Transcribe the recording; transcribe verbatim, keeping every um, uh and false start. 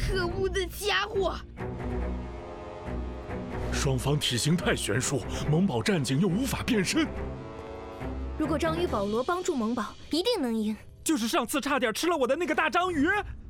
可恶的家伙！ 双方体型太悬殊，萌宝战警又无法变身。 如果章鱼保罗帮助萌宝，一定能赢。 就是上次差点吃了我的那个大章鱼。